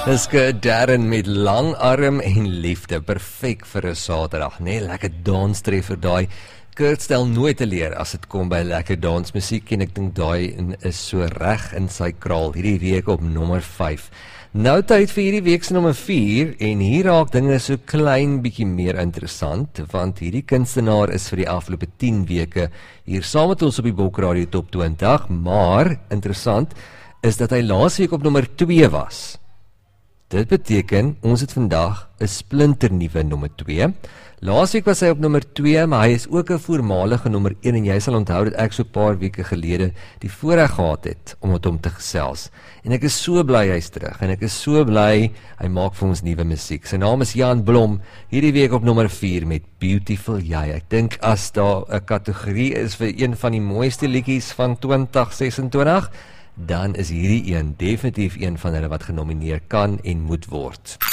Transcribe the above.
Dis Darren met Langarm en Liefde, perfek vir 'n Saterdag, nee, lekker danstreffer daai. Kurt stel nooit te leer as dit kom by lekker dansmusiek en ek dink daai is so reg in sy kraal hierdie week op nommer 5. Nou tyd vir hierdie week se nommer 4 en hier raak dinge so klein bietjie meer interessant want hierdie kunstenaar is vir die afgelope 10 weke hier saam met ons op die Bokradio Top 20, maar interessant is dat hy laasweek op nommer 2 was. Dit beteken, ons het vandag 'n splinternuwe nommer 2. Laasweek was hy op nommer 2, maar hy is ook 'n voormalige nommer 1 en jy sal onthou dat ek so 'n paar weke gelede die voorreg gehad het om met hom te gesels. En ek is so bly hy's terug en ek is so bly hy maak vir ons nuwe musiek. Sy naam is Jan Blom, hierdie week op nommer 4 met Beautiful Jy. Ek dink as daar 'n kategorie is vir een van die mooiste liedjies van 2026, dan is hierdie een definitief een van hulle wat genomineer kan en moet word.